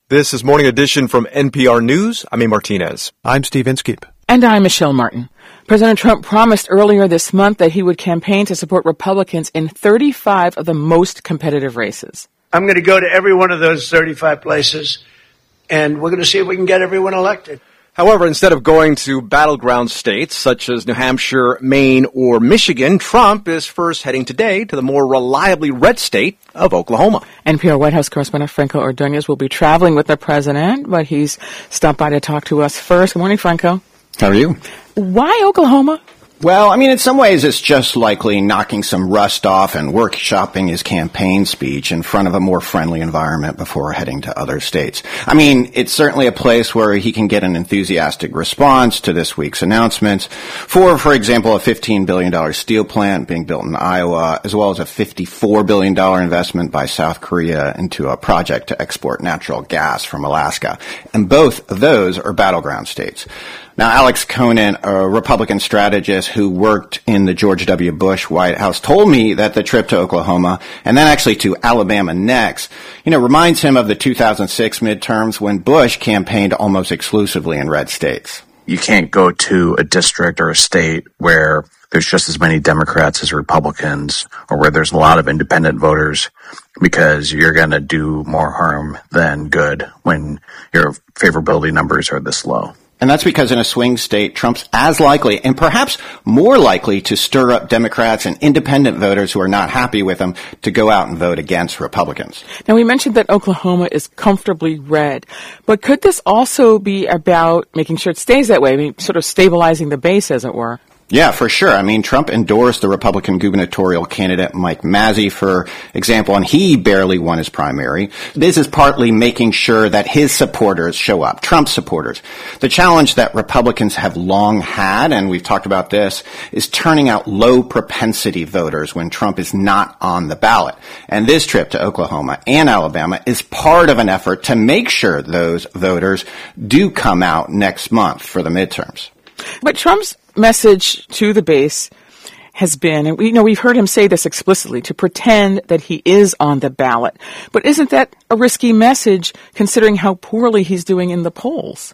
This is Morning Edition from NPR News. I'm A. Martinez. I'm Steve Inskeep. And I'm Michelle Martin. President Trump promised earlier this month that he would campaign to support Republicans in 35 of the most competitive races. I'm going to go to every one of those 35 places, and we're going to see if we can get everyone elected. However, instead of going to battleground states such as New Hampshire, Maine, or Michigan, Trump is first heading today to the more reliably red state of Oklahoma. NPR White House correspondent Franco Ordonez will be traveling with the president, but he's stopped by to talk to us first. Good morning, Franco. How are you? Why Oklahoma? Well, in some ways it's just likely knocking some rust off and workshopping his campaign speech in front of a more friendly environment before heading to other states. It's certainly a place where he can get an enthusiastic response to this week's announcements for example, a $15 billion steel plant being built in Iowa, as well as a $54 billion investment by South Korea into a project to export natural gas from Alaska. And both of those are battleground states. Now, Alex Conan, a Republican strategist who worked in the George W. Bush White House, told me that the trip to Oklahoma, and then actually to Alabama next, reminds him of the 2006 midterms when Bush campaigned almost exclusively in red states. You can't go to a district or a state where there's just as many Democrats as Republicans, or where there's a lot of independent voters, because you're going to do more harm than good when your favorability numbers are this low. And that's because in a swing state, Trump's as likely and perhaps more likely to stir up Democrats and independent voters who are not happy with him to go out and vote against Republicans. Now, we mentioned that Oklahoma is comfortably red, but could this also be about making sure it stays that way, sort of stabilizing the base, as it were? Yeah, for sure. Trump endorsed the Republican gubernatorial candidate Mike Mazzei, for example, and he barely won his primary. This is partly making sure that his supporters show up, Trump's supporters. The challenge that Republicans have long had, and we've talked about this, is turning out low propensity voters when Trump is not on the ballot. And this trip to Oklahoma and Alabama is part of an effort to make sure those voters do come out next month for the midterms. But Trump's message to the base has been, and we've heard him say this explicitly, to pretend that he is on the ballot. But isn't that a risky message considering how poorly he's doing in the polls?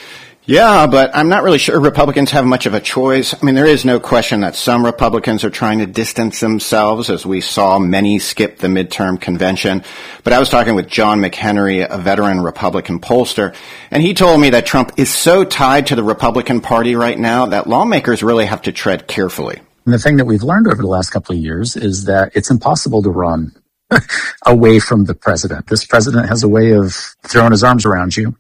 Yeah, but I'm not really sure Republicans have much of a choice. There is no question that some Republicans are trying to distance themselves, as we saw many skip the midterm convention. But I was talking with John McHenry, a veteran Republican pollster, and he told me that Trump is so tied to the Republican Party right now that lawmakers really have to tread carefully. And the thing that we've learned over the last couple of years is that it's impossible to run away from the president. This president has a way of throwing his arms around you.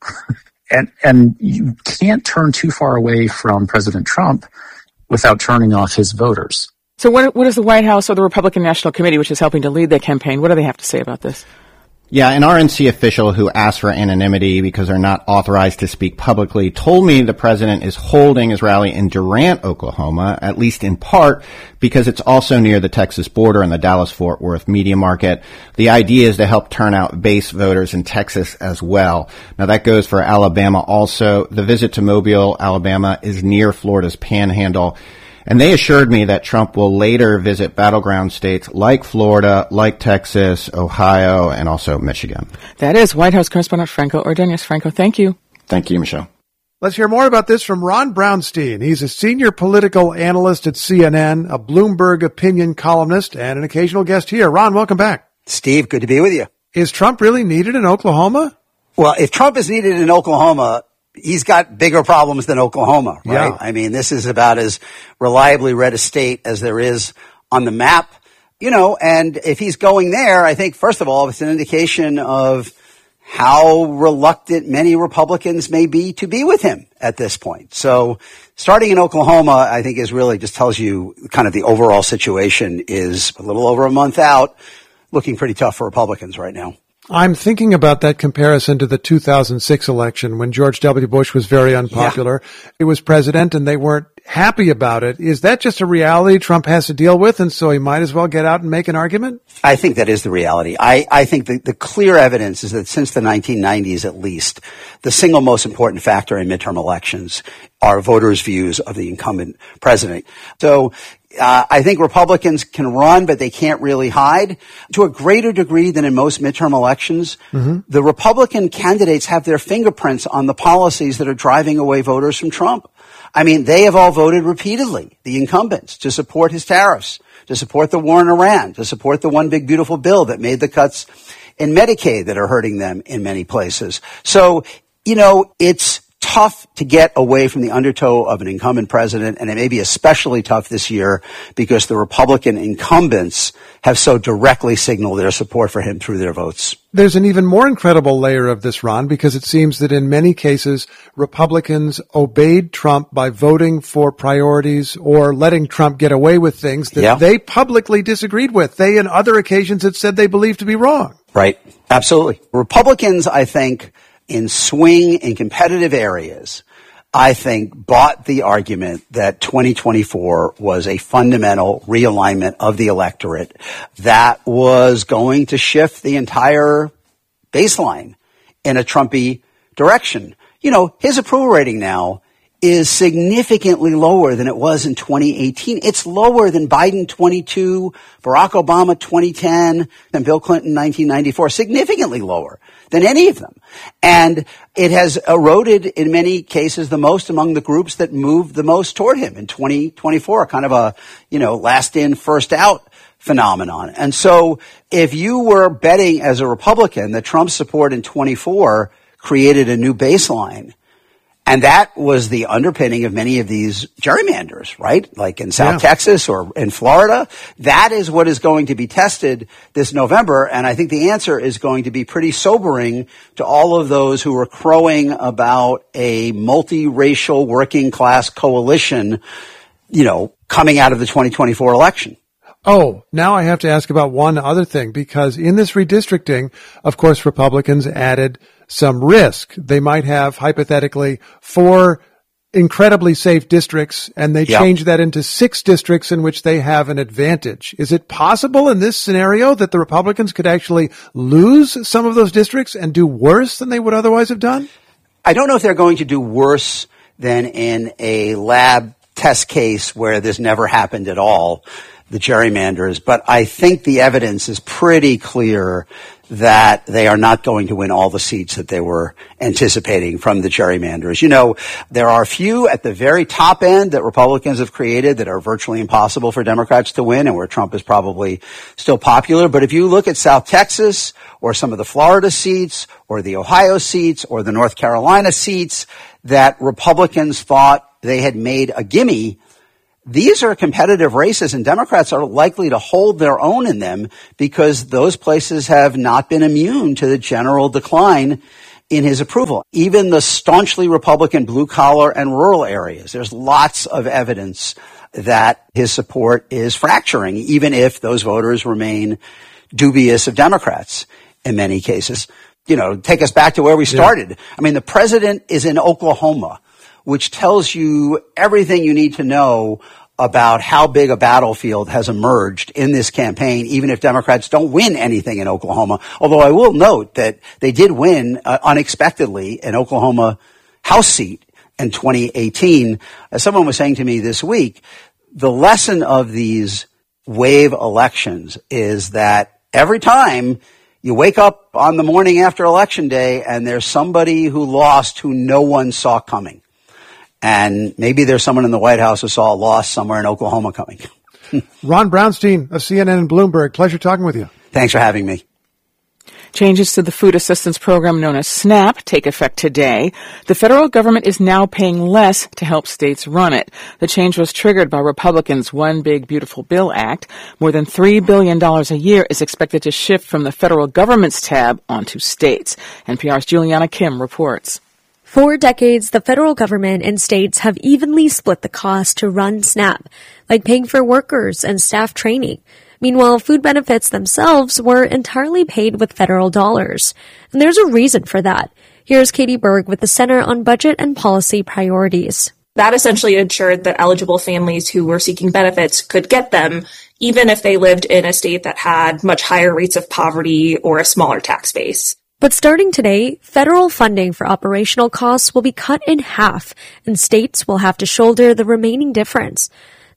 And you can't turn too far away from President Trump without turning off his voters. So what does the White House or the Republican National Committee, which is helping to lead the campaign, what do they have to say about this? Yeah, an RNC official who asked for anonymity because they're not authorized to speak publicly told me the president is holding his rally in Durant, Oklahoma, at least in part because it's also near the Texas border and the Dallas-Fort Worth media market. The idea is to help turn out base voters in Texas as well. Now, that goes for Alabama also. The visit to Mobile, Alabama, is near Florida's Panhandle. And they assured me that Trump will later visit battleground states like Florida, like Texas, Ohio, and also Michigan. That is White House correspondent Franco Ordonez. Franco, thank you. Thank you, Michelle. Let's hear more about this from Ron Brownstein. He's a senior political analyst at CNN, a Bloomberg opinion columnist, and an occasional guest here. Ron, welcome back. Steve, good to be with you. Is Trump really needed in Oklahoma? Well, if Trump is needed in Oklahoma, he's got bigger problems than Oklahoma, right? Yeah. This is about as reliably red a state as there is on the map, and if he's going there, I think, first of all, it's an indication of how reluctant many Republicans may be to be with him at this point. So starting in Oklahoma, I think is really just tells you kind of the overall situation is a little over a month out, looking pretty tough for Republicans right now. I'm thinking about that comparison to the 2006 election when George W. Bush was very unpopular. Yeah. He was president and they weren't happy about it. Is that just a reality Trump has to deal with, and so he might as well get out and make an argument? I think that is the reality. I think the clear evidence is that since the 1990s at least, the single most important factor in midterm elections are voters' views of the incumbent president. So I think Republicans can run, but they can't really hide. To a greater degree than in most midterm elections, the Republican candidates have their fingerprints on the policies that are driving away voters from Trump. I mean, they have all voted repeatedly, the incumbents, to support his tariffs, to support the war in Iran, to support the one big beautiful bill that made the cuts in Medicaid that are hurting them in many places. So, it's tough to get away from the undertow of an incumbent president, and it may be especially tough this year because the Republican incumbents have so directly signaled their support for him through their votes. There's an even more incredible layer of this, Ron, because it seems that in many cases, Republicans obeyed Trump by voting for priorities or letting Trump get away with things that they publicly disagreed with. They, on other occasions, had said they believed to be wrong. Right. Absolutely. Republicans, I think, in swing and competitive areas, I think, bought the argument that 2024 was a fundamental realignment of the electorate that was going to shift the entire baseline in a Trumpy direction. His approval rating now is significantly lower than it was in 2018. It's lower than Biden 22, Barack Obama 2010, and Bill Clinton 1994, significantly lower than any of them. And it has eroded in many cases the most among the groups that moved the most toward him in 2024, kind of a, last in, first out phenomenon. And so if you were betting as a Republican that Trump's support in 24 created a new baseline, and that was the underpinning of many of these gerrymanders, right? Like in South Texas or in Florida. That is what is going to be tested this November. And I think the answer is going to be pretty sobering to all of those who are crowing about a multiracial working class coalition, coming out of the 2024 election. Oh, now I have to ask about one other thing, because in this redistricting, of course, Republicans added some risk. They might have, hypothetically, 4 incredibly safe districts, and they change that into 6 districts in which they have an advantage. Is it possible in this scenario that the Republicans could actually lose some of those districts and do worse than they would otherwise have done? I don't know if they're going to do worse than in a lab test case where this never happened at all, the gerrymanders, but I think the evidence is pretty clear that they are not going to win all the seats that they were anticipating from the gerrymanders. There are a few at the very top end that Republicans have created that are virtually impossible for Democrats to win and where Trump is probably still popular. But if you look at South Texas or some of the Florida seats or the Ohio seats or the North Carolina seats that Republicans thought they had made a gimme, these are competitive races, and Democrats are likely to hold their own in them because those places have not been immune to the general decline in his approval. Even the staunchly Republican blue-collar and rural areas, there's lots of evidence that his support is fracturing, even if those voters remain dubious of Democrats in many cases. Take us back to where we started. I mean, the president is in Oklahoma, which tells you everything you need to know about how big a battlefield has emerged in this campaign, even if Democrats don't win anything in Oklahoma. Although I will note that they did win unexpectedly an Oklahoma House seat in 2018. As someone was saying to me this week, the lesson of these wave elections is that every time you wake up on the morning after Election Day and there's somebody who lost who no one saw coming. And maybe there's someone in the White House who saw a loss somewhere in Oklahoma coming. Ron Brownstein of CNN and Bloomberg, pleasure talking with you. Thanks for having me. Changes to the food assistance program known as SNAP take effect today. The federal government is now paying less to help states run it. The change was triggered by Republicans' One Big Beautiful Bill Act. More than $3 billion a year is expected to shift from the federal government's tab onto states. NPR's Juliana Kim reports. For decades, the federal government and states have evenly split the cost to run SNAP, like paying for workers and staff training. Meanwhile, food benefits themselves were entirely paid with federal dollars. And there's a reason for that. Here's Katie Berg with the Center on Budget and Policy Priorities. That essentially ensured that eligible families who were seeking benefits could get them, even if they lived in a state that had much higher rates of poverty or a smaller tax base. But starting today, federal funding for operational costs will be cut in half, and states will have to shoulder the remaining difference.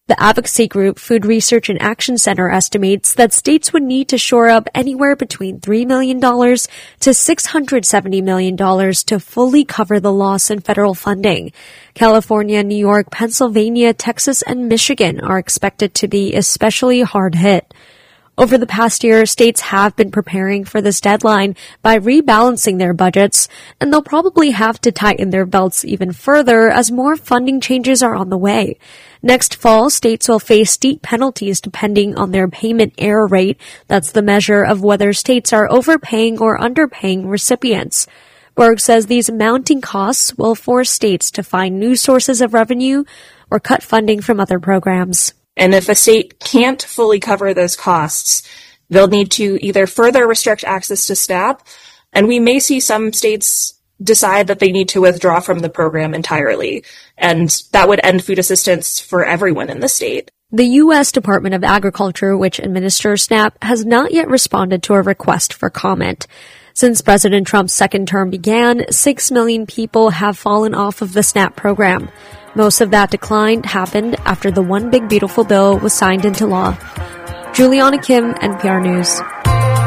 The advocacy group Food Research and Action Center estimates that states would need to shore up anywhere between $3 million to $670 million to fully cover the loss in federal funding. California, New York, Pennsylvania, Texas, and Michigan are expected to be especially hard hit. Over the past year, states have been preparing for this deadline by rebalancing their budgets, and they'll probably have to tighten their belts even further as more funding changes are on the way. Next fall, states will face steep penalties depending on their payment error rate. That's the measure of whether states are overpaying or underpaying recipients. Berg says these mounting costs will force states to find new sources of revenue or cut funding from other programs. And if a state can't fully cover those costs, they'll need to either further restrict access to SNAP, and we may see some states decide that they need to withdraw from the program entirely, and that would end food assistance for everyone in the state. The U.S. Department of Agriculture, which administers SNAP, has not yet responded to a request for comment. Since President Trump's second term began, 6 million people have fallen off of the SNAP program. Most of that decline happened after the One Big Beautiful Bill was signed into law. Juliana Kim, NPR News.